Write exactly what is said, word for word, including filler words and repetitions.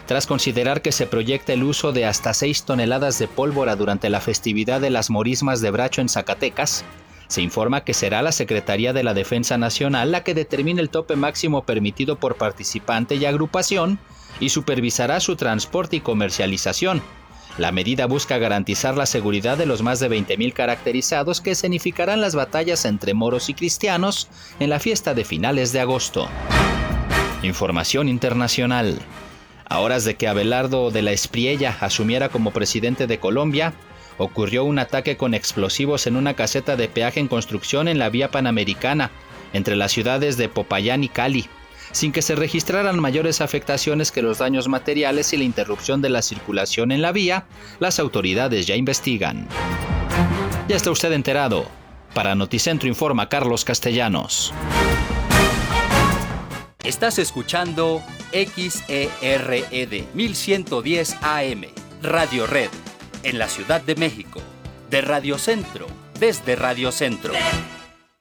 tras considerar que se proyecta el uso de hasta seis toneladas de pólvora durante la festividad de las Morismas de Bracho en Zacatecas. Se informa que será la Secretaría de la Defensa Nacional la que determine el tope máximo permitido por participante y agrupación y supervisará su transporte y comercialización. La medida busca garantizar la seguridad de los más de veinte mil caracterizados que escenificarán las batallas entre moros y cristianos en la fiesta de finales de agosto. Información internacional. A horas de que Abelardo de la Espriella asumiera como presidente de Colombia, ocurrió un ataque con explosivos en una caseta de peaje en construcción en la vía panamericana, entre las ciudades de Popayán y Cali, sin que se registraran mayores afectaciones que los daños materiales y la interrupción de la circulación en la vía. Las autoridades ya investigan. Ya está usted enterado. Para Noticentro informa Carlos Castellanos. Estás escuchando X E R E D mil ciento diez A M, Radio Red, en la Ciudad de México, de Radio Centro, desde Radio Centro.